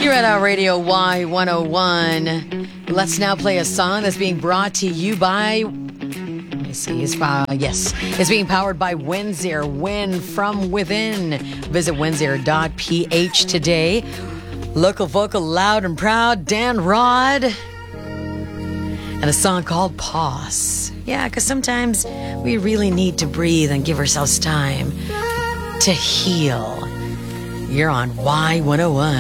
You're at our radio Y101. Let's now play a song that's being brought to you by... Let me see. It's being powered by Windsor. Win from within. Visit windsor.ph today. Local vocal, loud and proud, Dan Rod. And a song called Pause. Yeah, because sometimes we really need to breathe and give ourselves time to heal. You're on Y101.